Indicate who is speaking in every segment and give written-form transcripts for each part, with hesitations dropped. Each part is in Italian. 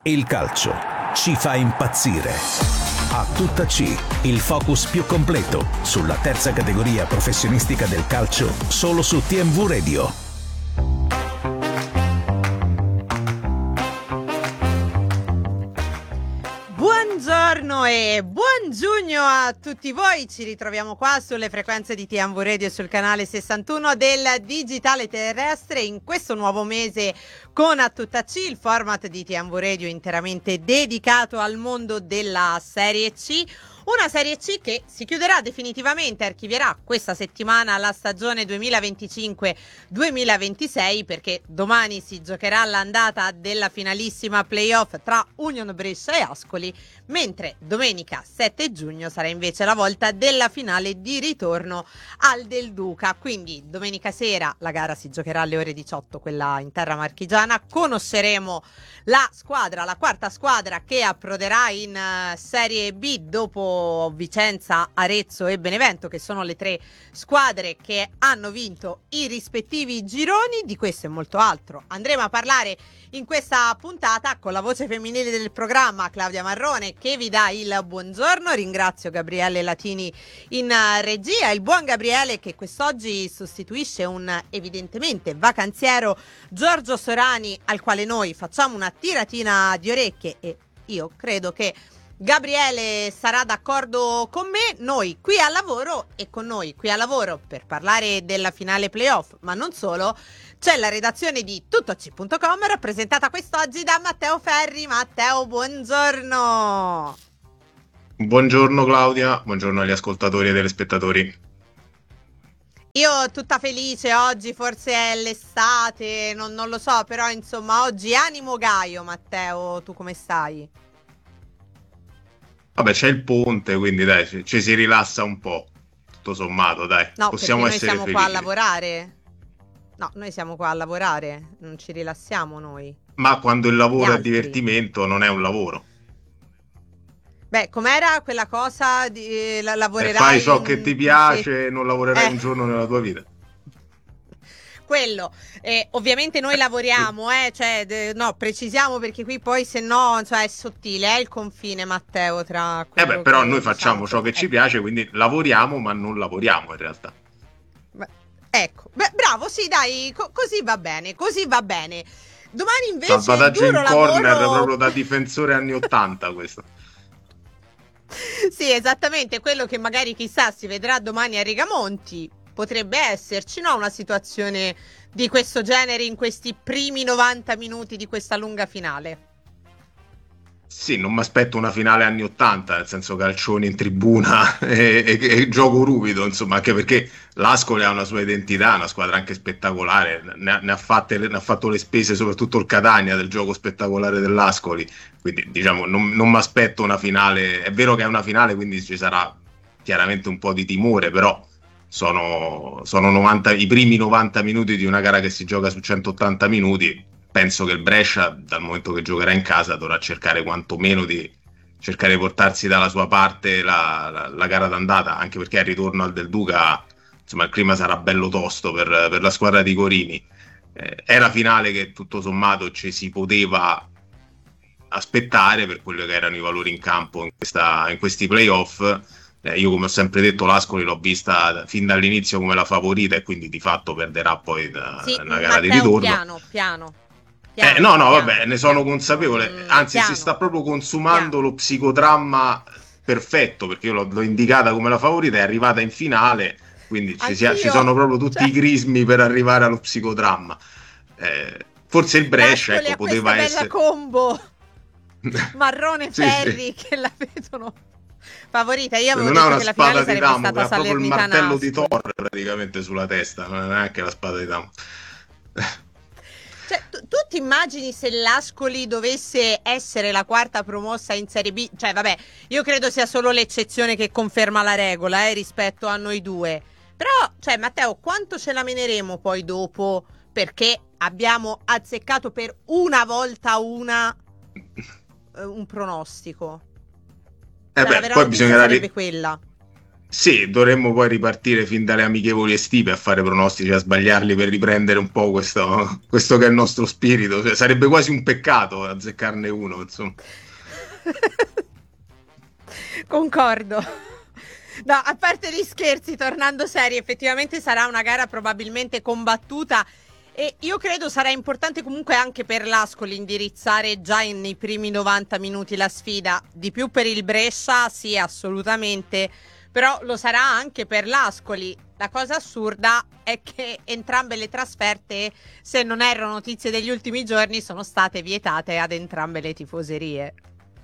Speaker 1: Il calcio ci fa impazzire. A tutta C, il focus più completo sulla terza categoria professionistica del calcio, solo su TMV Radio.
Speaker 2: Buongiorno e buon giugno a tutti voi, ci ritroviamo qua sulle frequenze di TMV Radio e sul canale 61 del digitale terrestre in questo nuovo mese con A Tutta C, il format di TMV Radio interamente dedicato al mondo della Serie C. Una Serie C che si chiuderà definitivamente, archivierà questa settimana la stagione 2025-2026 perché domani si giocherà l'andata della finalissima playoff tra Union Brescia e Ascoli, mentre domenica 7 giugno sarà invece la volta della finale di ritorno al Del Duca. Quindi domenica sera la gara si giocherà alle ore 18, quella in terra marchigiana. Conosceremo la squadra, la quarta squadra che approderà in Serie B dopo Vicenza, Arezzo e Benevento, che sono le tre squadre che hanno vinto i rispettivi gironi. Di questo e molto altro andremo a parlare in questa puntata con la voce femminile del programma, Claudia Marrone, che vi dà il buongiorno. Ringrazio Gabriele Latini in regia, il buon Gabriele che quest'oggi sostituisce un evidentemente vacanziero Giorgio Sorani, al quale noi facciamo una tiratina di orecchie e io credo che Gabriele sarà d'accordo con me. Noi qui al lavoro e con noi qui al lavoro per parlare della finale playoff, ma non solo, c'è la redazione di tuttoc.com rappresentata quest'oggi da Matteo Ferri. Matteo, buongiorno.
Speaker 3: Buongiorno Claudia, buongiorno agli ascoltatori e telespettatori.
Speaker 2: Io tutta felice oggi, forse è l'estate, non lo so, però insomma oggi animo gaio. Matteo, tu come stai?
Speaker 3: Vabbè, c'è il ponte, quindi dai, ci si rilassa un po', tutto sommato, dai.
Speaker 2: No,
Speaker 3: possiamo
Speaker 2: perché noi
Speaker 3: essere
Speaker 2: siamo
Speaker 3: felici.
Speaker 2: qua a lavorare. No, noi siamo qua a lavorare, non ci rilassiamo noi.
Speaker 3: Ma quando il lavoro
Speaker 2: Gli
Speaker 3: è
Speaker 2: altri.
Speaker 3: divertimento, non è un lavoro.
Speaker 2: Beh, com'era quella cosa di
Speaker 3: Se
Speaker 2: lavorerai
Speaker 3: fai ciò che ti piace, non lavorerai un
Speaker 2: Eh.
Speaker 3: giorno nella tua vita.
Speaker 2: Quello, ovviamente noi lavoriamo, cioè, no, precisiamo perché qui poi se no, cioè, è sottile, è il confine, Matteo, tra quello
Speaker 3: Però
Speaker 2: che,
Speaker 3: noi facciamo
Speaker 2: diciamo,
Speaker 3: ciò che ci piace, quindi lavoriamo, ma non lavoriamo in realtà.
Speaker 2: Ecco, bravo, sì, dai, così va bene, così va bene. Domani invece il
Speaker 3: Salvataggio
Speaker 2: duro
Speaker 3: in corner
Speaker 2: lavoro...
Speaker 3: proprio da difensore anni 80 questo.
Speaker 2: Sì, esattamente, quello che magari chissà si vedrà domani a Rigamonti. Potrebbe esserci, no, una situazione di questo genere in questi primi 90 minuti di questa lunga finale.
Speaker 3: Sì, non mi aspetto una finale anni 80, nel senso calcioni in tribuna e gioco ruvido, insomma, anche perché l'Ascoli ha una sua identità, una squadra anche spettacolare, ne ha fatto le spese soprattutto il Catania del gioco spettacolare dell'Ascoli, quindi diciamo non mi aspetto una finale, è vero che è una finale, quindi ci sarà chiaramente un po' di timore, però sono 90, i primi 90 minuti di una gara che si gioca su 180 minuti. Penso che il Brescia, dal momento che giocherà in casa, dovrà cercare quantomeno di cercare di portarsi dalla sua parte la gara d'andata, anche perché al ritorno al Del Duca, insomma, il clima sarà bello tosto per la squadra di Corini. È la finale che tutto sommato ci si poteva aspettare per quello che erano i valori in campo in questi playoff. Io, come ho sempre detto, l'Ascoli l'ho vista fin dall'inizio come la favorita e quindi di fatto perderà poi una gara di ritorno.
Speaker 2: Piano.
Speaker 3: No, vabbè, ne sono consapevole. Anzi,
Speaker 2: piano.
Speaker 3: si sta proprio consumando lo psicodramma perfetto, perché io l'ho indicata come la favorita, è arrivata in finale, quindi ci sono proprio tutti i crismi per arrivare allo psicodramma. Forse il Brescia, ecco, poteva essere...
Speaker 2: bella combo Marrone Ferri
Speaker 3: sì.
Speaker 2: che la vedono favorita. Io avevo
Speaker 3: non
Speaker 2: detto
Speaker 3: ha una
Speaker 2: che la finale
Speaker 3: spada di
Speaker 2: sarebbe
Speaker 3: Damocle,
Speaker 2: stata
Speaker 3: ha proprio il
Speaker 2: Salernitana
Speaker 3: martello di
Speaker 2: Ascoli.
Speaker 3: Thor praticamente sulla testa, non è neanche la spada di Damocle.
Speaker 2: Cioè, tu ti immagini se l'Ascoli dovesse essere la quarta promossa in Serie B? Cioè, vabbè, io credo sia solo l'eccezione che conferma la regola, rispetto a noi due. Però, cioè, Matteo, quanto ce la meneremo poi dopo? Perché abbiamo azzeccato per una volta un pronostico. Cioè, la vera
Speaker 3: Poi
Speaker 2: notizia
Speaker 3: bisognerà
Speaker 2: sarebbe quella.
Speaker 3: Sì, dovremmo poi ripartire fin dalle amichevoli estive a fare pronostici, a sbagliarli per riprendere un po' questo che è il nostro spirito. Cioè, sarebbe quasi un peccato azzeccarne uno, insomma.
Speaker 2: Concordo. No, a parte gli scherzi, tornando seri, effettivamente sarà una gara probabilmente combattuta e io credo sarà importante comunque anche per l'Ascoli indirizzare già nei primi 90 minuti la sfida, di più per il Brescia, sì, assolutamente, però lo sarà anche per l'Ascoli. La cosa assurda è che entrambe le trasferte, se non erano notizie degli ultimi giorni, sono state vietate ad entrambe le tifoserie.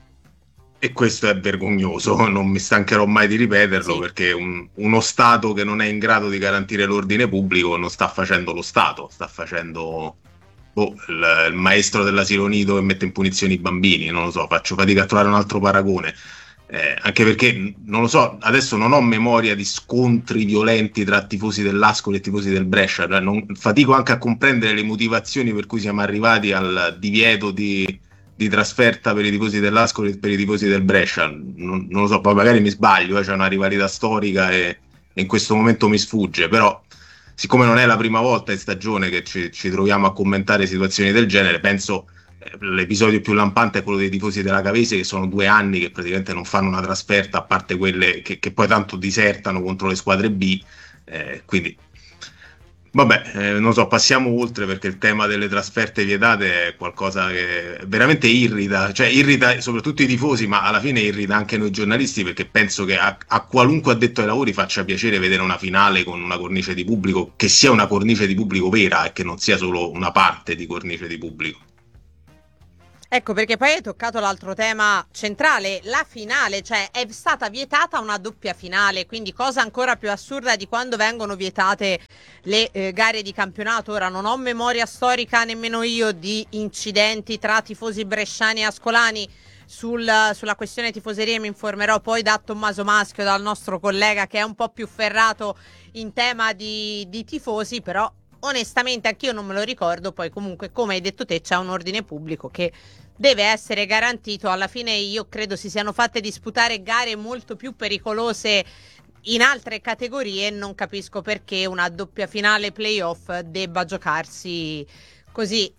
Speaker 3: E questo è vergognoso, non mi stancherò mai di ripeterlo,
Speaker 2: Sì.
Speaker 3: perché uno Stato che non è in grado di garantire l'ordine pubblico non sta facendo lo Stato, sta facendo il maestro dell'asilo nido che mette in punizione i bambini, non lo so, faccio fatica a trovare un altro paragone. Anche perché, non lo so, adesso non ho memoria di scontri violenti tra tifosi dell'Ascoli e tifosi del Brescia, cioè fatico anche a comprendere le motivazioni per cui siamo arrivati al divieto di trasferta per i tifosi dell'Ascoli e per i tifosi del Brescia. Non lo so, poi magari mi sbaglio, c'è una rivalità storica e in questo momento mi sfugge, però siccome non è la prima volta in stagione che ci troviamo a commentare situazioni del genere, penso l'episodio più lampante è quello dei tifosi della Cavese, che sono 2 anni che praticamente non fanno una trasferta, a parte quelle che poi tanto disertano contro le squadre B, quindi vabbè, non so, passiamo oltre, perché il tema delle trasferte vietate è qualcosa che veramente irrita, cioè irrita soprattutto i tifosi, ma alla fine irrita anche noi giornalisti, perché penso che a qualunque addetto ai lavori faccia piacere vedere una finale con una cornice di pubblico, che sia una cornice di pubblico vera e che non sia solo una parte di cornice di pubblico.
Speaker 2: Ecco, perché poi hai toccato l'altro tema centrale, la finale, cioè è stata vietata una doppia finale, quindi cosa ancora più assurda di quando vengono vietate le gare di campionato. Ora non ho memoria storica nemmeno io di incidenti tra tifosi bresciani e ascolani. Sulla questione tifoserie mi informerò poi da Tommaso Maschio, dal nostro collega che è un po' più ferrato in tema di tifosi, però onestamente anch'io non me lo ricordo. Poi comunque, come hai detto te, c'è un ordine pubblico che deve essere garantito. Alla fine io credo si siano fatte disputare gare molto più pericolose in altre categorie, non capisco perché una doppia finale playoff debba giocarsi così.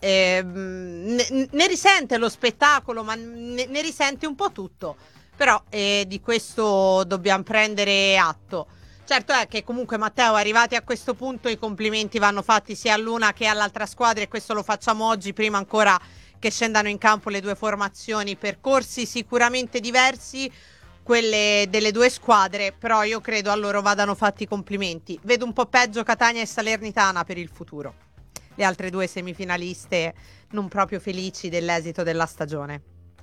Speaker 2: Ne risente lo spettacolo, ma ne risente un po' tutto, però di questo dobbiamo prendere atto. Certo è che comunque, Matteo, arrivati a questo punto i complimenti vanno fatti sia all'una che all'altra squadra, e questo lo facciamo oggi, prima ancora che scendano in campo le due formazioni. Percorsi sicuramente diversi quelle delle due squadre, però io credo a loro vadano fatti i complimenti. Vedo un po' peggio Catania e Salernitana per il futuro, le altre due semifinaliste non proprio felici dell'esito della stagione.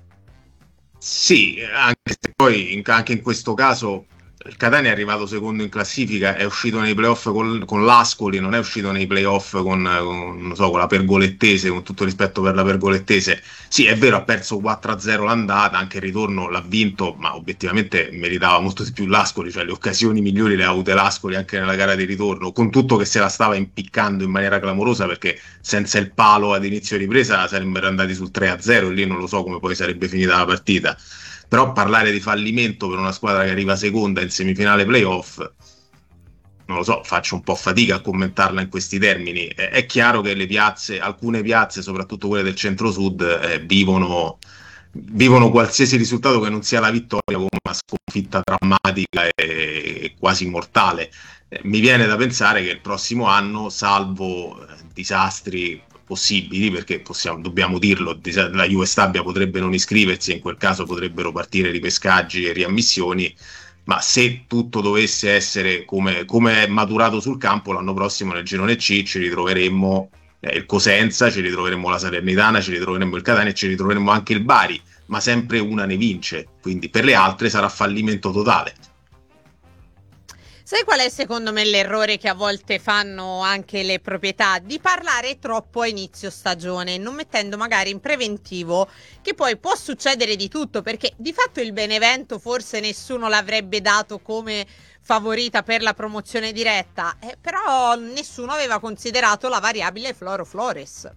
Speaker 3: Sì, anche se poi anche in questo caso il Catania è arrivato secondo in classifica, è uscito nei playoff con l'Ascoli, non è uscito nei playoff non so, con la Pergolettese, con tutto rispetto per la Pergolettese. Sì, è vero, ha perso 4-0 l'andata, anche il ritorno l'ha vinto, ma obiettivamente meritava molto di più l'Ascoli, cioè le occasioni migliori le ha avute l'Ascoli anche nella gara di ritorno, con tutto che se la stava impiccando in maniera clamorosa, perché senza il palo ad inizio ripresa sarebbero andati sul 3-0 e lì non lo so come poi sarebbe finita la partita. Però parlare di fallimento per una squadra che arriva seconda in semifinale playoff, non lo so, faccio un po' fatica a commentarla in questi termini. È chiaro che le piazze, alcune piazze, soprattutto quelle del centro-sud, vivono qualsiasi risultato che non sia la vittoria come una sconfitta drammatica e quasi mortale. Mi viene da pensare che il prossimo anno, salvo disastri possibili, perché dobbiamo dirlo, la Juve Stabia potrebbe non iscriversi e in quel caso potrebbero partire ripescaggi e riammissioni, ma se tutto dovesse essere come è maturato sul campo, l'anno prossimo nel girone C ci ritroveremmo il Cosenza, ci ritroveremmo la Salernitana, ci ritroveremmo il Catania e ci ritroveremmo anche il Bari, ma sempre una ne vince, quindi per le altre sarà fallimento totale.
Speaker 2: Sai qual è secondo me l'errore che a volte fanno anche le proprietà? Di parlare troppo a inizio stagione, non mettendo magari in preventivo che poi può succedere di tutto, perché di fatto il Benevento forse nessuno l'avrebbe dato come favorita per la promozione diretta, però nessuno aveva considerato la variabile Floro Flores.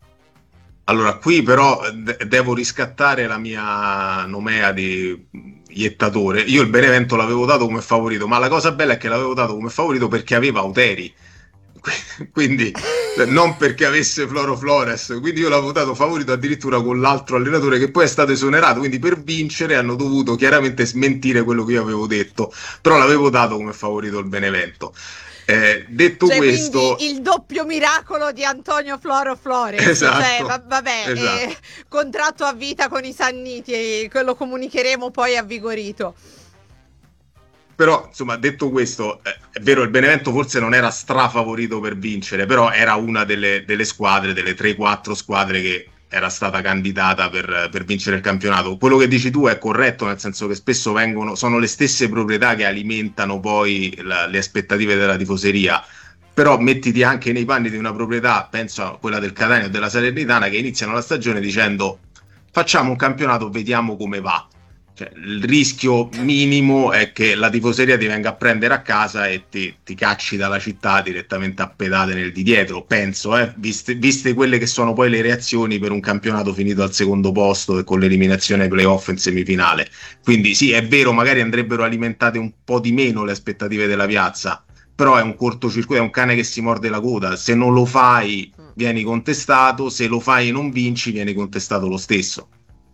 Speaker 3: Allora, qui però devo riscattare la mia nomea iettatore. Io il Benevento l'avevo dato come favorito, ma la cosa bella è che l'avevo dato come favorito perché aveva Auteri, quindi non perché avesse Floro Flores, quindi io l'avevo dato favorito addirittura con l'altro allenatore che poi è stato esonerato, quindi per vincere hanno dovuto chiaramente smentire quello che io avevo detto, però l'avevo dato come favorito il Benevento. Detto questo,
Speaker 2: quindi il doppio miracolo di Antonio Floro Flores,
Speaker 3: esatto,
Speaker 2: vabbè,
Speaker 3: esatto.
Speaker 2: contratto a vita con i Sanniti, lo comunicheremo poi avvigorito.
Speaker 3: Però, insomma, detto questo, è vero, il Benevento forse non era strafavorito per vincere, però era una delle squadre, delle 3-4 squadre che era stata candidata per vincere il campionato. Quello che dici tu è corretto, nel senso che spesso sono le stesse proprietà che alimentano poi le aspettative della tifoseria. Però mettiti anche nei panni di una proprietà, penso a quella del Catania o della Salernitana, che iniziano la stagione dicendo facciamo un campionato, vediamo come va. Cioè, il rischio minimo è che la tifoseria ti venga a prendere a casa e ti cacci dalla città direttamente a pedate nel di dietro, penso, viste quelle che sono poi le reazioni per un campionato finito al secondo posto e con l'eliminazione ai playoff in semifinale. Quindi sì, è vero, magari andrebbero alimentate un po' di meno le aspettative della piazza, però è un cortocircuito, è un cane che si morde la coda. Se non lo fai vieni contestato, se lo fai e non vinci vieni contestato lo stesso.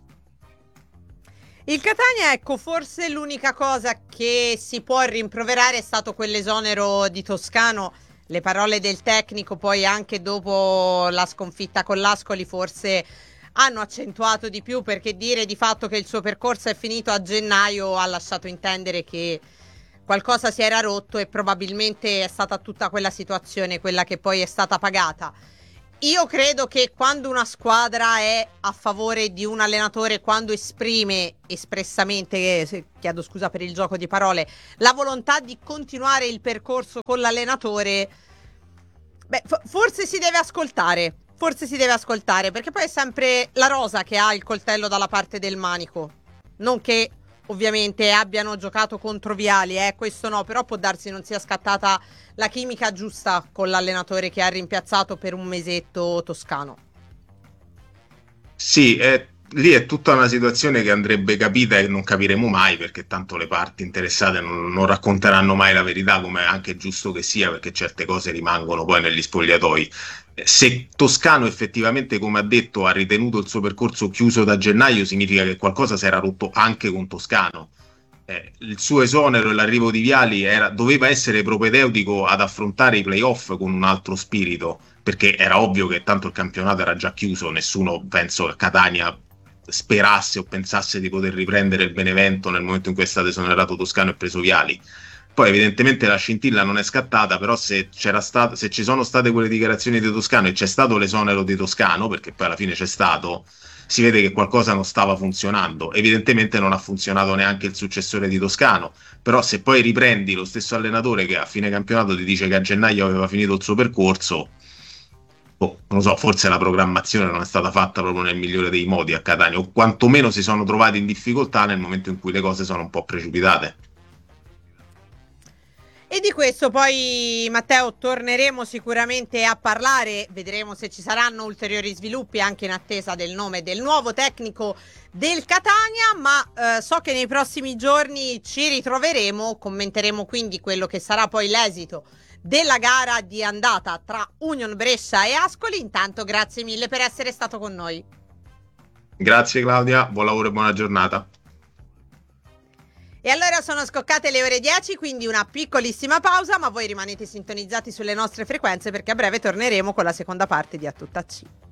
Speaker 2: Il Catania, ecco, forse l'unica cosa che si può rimproverare è stato quell'esonero di Toscano. Le parole del tecnico poi anche dopo la sconfitta con l'Ascoli forse hanno accentuato di più, perché dire di fatto che il suo percorso è finito a gennaio ha lasciato intendere che qualcosa si era rotto e probabilmente è stata tutta quella situazione quella che poi è stata pagata. Io credo che quando una squadra è a favore di un allenatore, quando esprime espressamente, chiedo scusa per il gioco di parole, la volontà di continuare il percorso con l'allenatore, forse si deve ascoltare. Forse si deve ascoltare, perché poi è sempre la rosa che ha il coltello dalla parte del manico. Non che ovviamente abbiano giocato contro Viali, questo no, però può darsi non sia scattata la chimica giusta con l'allenatore che ha rimpiazzato per un mesetto Toscano.
Speaker 3: Sì, lì è tutta una situazione che andrebbe capita e non capiremo mai, perché tanto le parti interessate non racconteranno mai la verità, come è anche giusto che sia, perché certe cose rimangono poi negli spogliatoi. Se Toscano effettivamente, come ha detto, ha ritenuto il suo percorso chiuso da gennaio, significa che qualcosa si era rotto anche con Toscano. Il suo esonero e l'arrivo di Viali doveva essere propedeutico ad affrontare i playoff con un altro spirito, perché era ovvio che tanto il campionato era già chiuso, nessuno, penso, a Catania sperasse o pensasse di poter riprendere il Benevento nel momento in cui è stato esonerato Toscano e preso Viali. Poi evidentemente la scintilla non è scattata, però se ci sono state quelle dichiarazioni di Toscano e c'è stato l'esonero di Toscano, perché poi alla fine c'è stato, si vede che qualcosa non stava funzionando. Evidentemente non ha funzionato neanche il successore di Toscano, però se poi riprendi lo stesso allenatore che a fine campionato ti dice che a gennaio aveva finito il suo percorso, non lo so, forse la programmazione non è stata fatta proprio nel migliore dei modi a Catania, o quantomeno si sono trovati in difficoltà nel momento in cui le cose sono un po' precipitate.
Speaker 2: E di questo poi, Matteo, torneremo sicuramente a parlare, vedremo se ci saranno ulteriori sviluppi anche in attesa del nome del nuovo tecnico del Catania, ma so che nei prossimi giorni ci ritroveremo, commenteremo quindi quello che sarà poi l'esito della gara di andata tra Union Brescia e Ascoli. Intanto grazie mille per essere stato con noi.
Speaker 3: Grazie Claudia, buon lavoro e buona giornata.
Speaker 2: E allora sono scoccate le ore 10, quindi una piccolissima pausa, ma voi rimanete sintonizzati sulle nostre frequenze perché a breve torneremo con la seconda parte di A Tutta C.